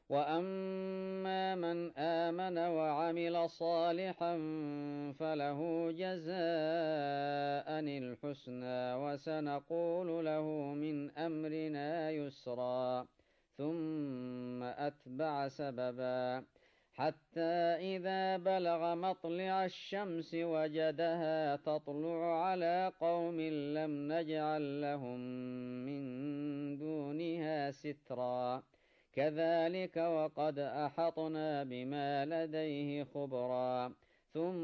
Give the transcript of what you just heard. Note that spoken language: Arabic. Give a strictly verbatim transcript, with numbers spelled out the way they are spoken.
وأما من آمن وعمل صالحا فله جزاء الحسنى وسنقول له من أمرنا يسرا ثم أتبع سببا حتى إذا بلغ مطلع الشمس وجدها تطلع على قوم لم نجعل لهم من دونها سترا كذلك وقد أحطنا بما لديه خبرا ثم